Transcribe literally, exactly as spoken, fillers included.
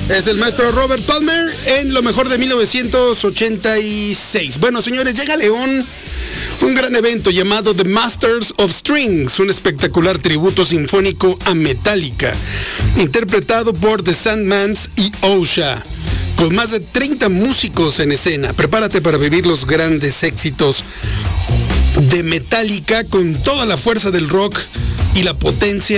Es el maestro Robert Palmer en lo mejor de mil novecientos ochenta y seis. Bueno, señores, llega a León un gran evento llamado The Masters of Strings, un espectacular tributo sinfónico a Metallica, interpretado por The Sandmans y Osha, con más de treinta músicos en escena. Prepárate para vivir los grandes éxitos de Metallica con toda la fuerza del rock y la potencia